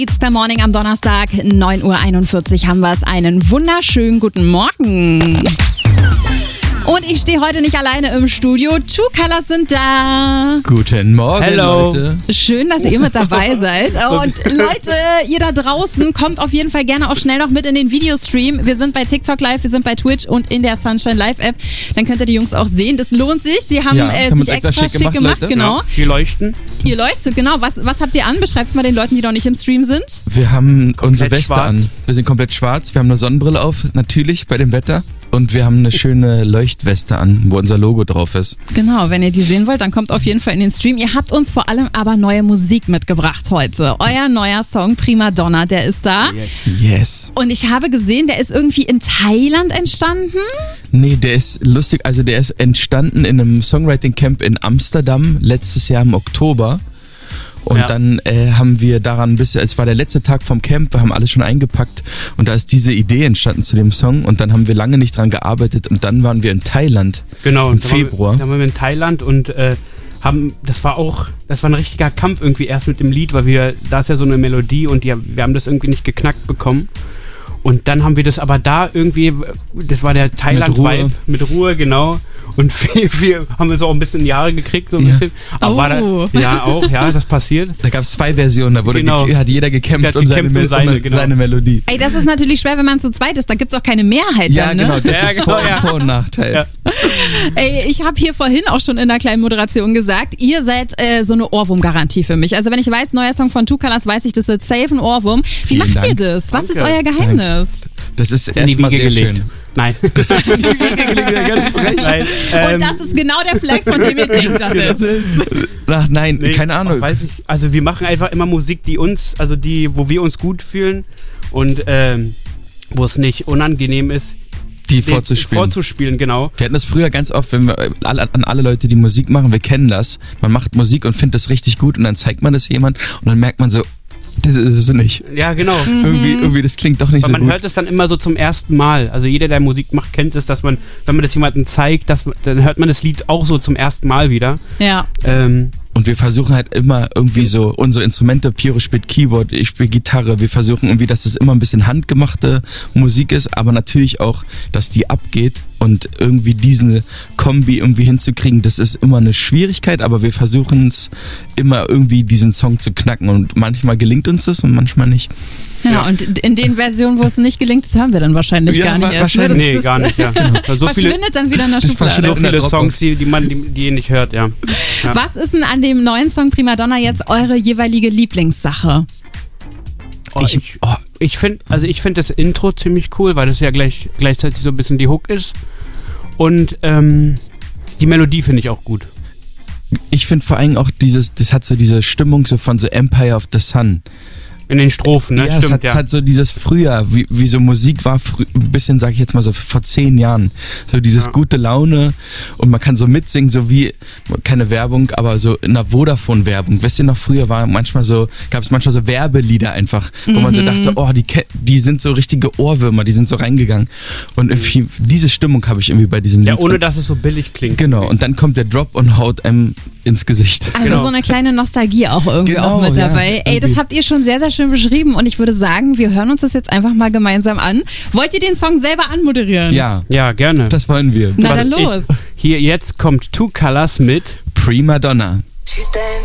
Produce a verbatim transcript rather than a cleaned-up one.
It's per Morning am Donnerstag, neun Uhr einundvierzig haben wir es. Einen wunderschönen guten Morgen. Und ich stehe heute nicht alleine im Studio. Two Colors sind da. Guten Morgen, Hello. Leute. Schön, dass ihr mit dabei seid. Und Leute, ihr da draußen, kommt auf jeden Fall gerne auch schnell noch mit in den Videostream. Wir sind bei TikTok live, wir sind bei Twitch und in der Sunshine Live App. Dann könnt ihr die Jungs auch sehen. Das lohnt sich. Sie haben Ja, äh, haben sich uns extra, extra schick schick gemacht. gemacht, Leute. Genau. Ja, wir leuchten. Ihr leuchtet, genau. Was, was habt ihr an? Beschreibt's mal den Leuten, die noch nicht im Stream sind. Wir haben unsere Weste schwarz. an. Wir sind komplett schwarz. Wir haben eine Sonnenbrille auf, natürlich, bei dem Wetter. Und wir haben eine schöne Leuchtweste an, wo unser Logo drauf ist. Genau, wenn ihr die sehen wollt, dann kommt auf jeden Fall in den Stream. Ihr habt uns vor allem aber neue Musik mitgebracht heute. Euer neuer Song Prima Donna, der ist da. Yes. Und ich habe gesehen, der ist irgendwie in Thailand entstanden. Nee, der ist lustig. Also der ist entstanden in einem Songwriting-Camp in Amsterdam letztes Jahr im Oktober. Und Ja. dann äh, haben wir daran bis, es war der letzte Tag vom Camp, wir haben alles schon eingepackt und da ist diese Idee entstanden zu dem Song und dann haben wir lange nicht dran gearbeitet und dann waren wir in Thailand Genau. im und da Februar. Waren wir, da waren wir in Thailand und äh, haben, das war auch, das war ein richtiger Kampf irgendwie erst mit dem Lied, weil wir, da ist ja so eine Melodie und die, wir haben das irgendwie nicht geknackt bekommen. Und dann haben wir das aber da irgendwie, das war der Thailand-Vibe, mit Ruhe, genau. Und viel, viel haben wir so auch ein bisschen in die Haare gekriegt, so ein Ja. bisschen. Aber Oh. war da, ja, auch, ja, das passiert. Da gab es zwei Versionen, da wurde Genau. ge- hat jeder gekämpft, Der hat um, seine, gekämpft Mel um seine, um genau. seine Melodie. Ey, das ist natürlich schwer, wenn man zu zweit ist. Da gibt's auch keine Mehrheit Ja, dann, ne? genau, das Ja, ist genau, Vor-, ja. Vor- und Nachteil. Ja. Ey, ich habe hier vorhin auch schon in der kleinen Moderation gesagt, ihr seid äh, so eine Ohrwurm-Garantie für mich. Also wenn ich weiß, neuer Song von Two Colors, weiß ich, das wird safe ein Ohrwurm. Wie Vielen macht Dank. ihr das? Was Danke. ist euer Geheimnis? Das ist In die erstmal Wiege sehr gelegt. schön. Nein. Ganz frech. Nein, ähm, Und das ist genau der Flex, von dem ihr denkt, dass es ist. Ach, nein, Nee, keine Ahnung. Weiß ich, also wir machen einfach immer Musik, die uns, also die, wo wir uns gut fühlen und ähm, wo es nicht unangenehm ist, Die den vorzuspielen. vorzuspielen, genau. Wir hatten das früher ganz oft, wenn wir alle, an alle Leute, die Musik machen, wir kennen das. Man macht Musik und findet das richtig gut und dann zeigt man das jemand und dann merkt man so, das ist es nicht. Ja, genau. Irgendwie, irgendwie, das klingt doch nicht Weil so man gut. hört es dann immer so zum ersten Mal. Also jeder, der Musik macht, kennt es, dass man, wenn man das jemandem zeigt, dass, man- dann hört man das Lied auch so zum ersten Mal wieder. Ja. Ähm, Und wir versuchen halt immer irgendwie so unsere Instrumente, Piro spielt Keyboard, ich spiele Gitarre, wir versuchen irgendwie, dass das immer ein bisschen handgemachte Musik ist, aber natürlich auch, dass die abgeht und irgendwie diese Kombi irgendwie hinzukriegen, das ist immer eine Schwierigkeit, aber wir versuchen es immer irgendwie diesen Song zu knacken und manchmal gelingt uns das und manchmal nicht. Ja, Ja. und in den Versionen, wo es nicht gelingt, das hören wir dann wahrscheinlich Ja, gar nicht wa- erst. ne? wahrscheinlich. Das, nee, das gar nicht, ja. Weil so viele, verschwindet dann wieder in der Das Schublade. verschwindet so in der viele Dropbox. Songs, die, die man, die, die ihr nicht hört, ja. ja. Was ist denn an dem neuen Song Prima Donna jetzt eure jeweilige Lieblingssache? Oh, Ich- ich oh. ich finde, also ich finde das Intro ziemlich cool, weil das ja gleich gleichzeitig so ein bisschen die Hook ist. Und ähm, die Melodie finde ich auch gut. Ich finde vor allem auch dieses, das hat so diese Stimmung so von so Empire of the Sun. In den Strophen, ne? Ja, es Stimmt, hat, ja. es hat so dieses früher, wie, wie so Musik war, frü- ein bisschen, sag ich jetzt mal so, vor zehn Jahren. So dieses Ja. gute Laune und man kann so mitsingen, so wie, keine Werbung, aber so in einer Vodafone-Werbung. Wisst ihr noch, früher war manchmal so, gab es manchmal so Werbelieder einfach, wo man so dachte, oh, die, ke- die sind so richtige Ohrwürmer, die sind so reingegangen. Und irgendwie, diese Stimmung habe ich irgendwie bei diesem ja, Lied. ohne Und- dass es so billig klingt. Genau, und dann kommt der Drop und haut einem ins Gesicht. Also Genau. so eine kleine Nostalgie auch irgendwie Genau, auch mit ja, dabei. Ey, das irgendwie. habt ihr schon sehr, sehr schön beschrieben und ich würde sagen, wir hören uns das jetzt einfach mal gemeinsam an. Wollt ihr den Song selber anmoderieren? Ja, Ja, gerne. das wollen wir. Na Was dann los. Ich, hier, jetzt kommt Two Colors mit Prima Donna. She's dancing.